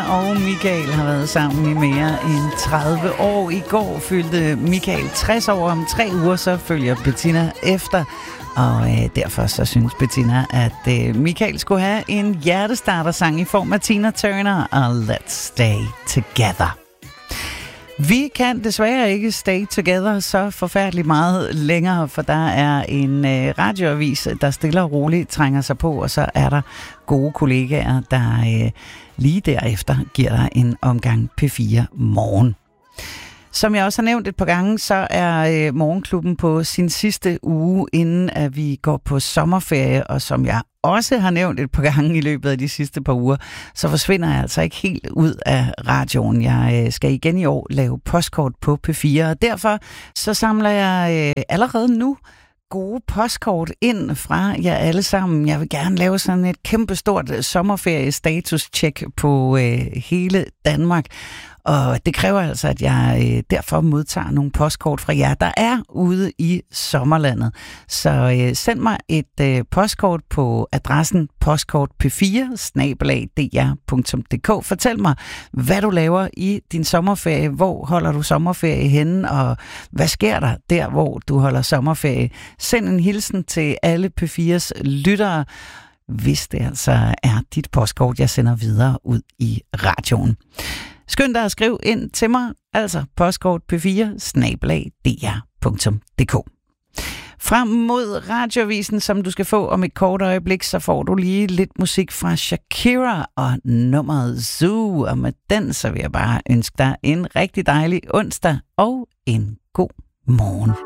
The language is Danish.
og Michael har været sammen i mere end 30 år. I går fyldte Michael 60 år. Om 3 uger så følger Bettina efter. Og derfor så synes Bettina, at Michael skulle have en hjertestartersang i form af Tina Turner og Let's Stay Together. Vi kan desværre ikke stay together så forfærdeligt meget længere, for der er en radioavis, der stille og roligt trænger sig på, og så er der gode kollegaer, der lige derefter giver dig en omgang P4 Morgen. Som jeg også har nævnt et par gange, så er Morgenklubben på sin sidste uge, inden at vi går på sommerferie, og som jeg også har nævnt et par gange i løbet af de sidste par uger, så forsvinder jeg altså ikke helt ud af radioen. Jeg skal igen i år lave postkort på P4, og derfor så samler jeg allerede nu gode postkort ind fra jer alle sammen. Jeg vil gerne lave sådan et kæmpestort sommerferie-status-check på hele Danmark. Og det kræver altså, at jeg derfor modtager nogle postkort fra jer, der er ude i sommerlandet. Så send mig et postkort på adressen postkort.p4@dr.dk. Fortæl mig, hvad du laver i din sommerferie. Hvor holder du sommerferie henne, og hvad sker der der, hvor du holder sommerferie? Send en hilsen til alle P4's lyttere, hvis det altså er dit postkort, jeg sender videre ud i radioen. Skynd dig at skrive ind til mig, altså postkort p4@dr.dk. Frem mod radioavisen, som du skal få om et kort øjeblik, så får du lige lidt musik fra Shakira og nummeret Zoo. Og med den, så vil jeg bare ønske dig en rigtig dejlig onsdag og en god morgen.